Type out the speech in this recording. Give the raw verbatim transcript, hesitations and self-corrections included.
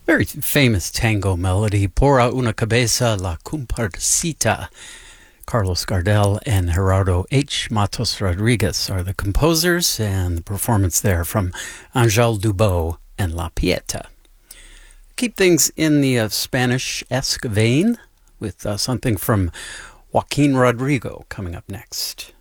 Very famous tango melody, Por a una cabeza la comparsita. Carlos Gardel and Gerardo H. Matos Rodriguez are the composers, and the performance there from Angel Dubó and La Pieta. Keep things in the uh, Spanish-esque vein with uh, something from Joaquin Rodrigo coming up next.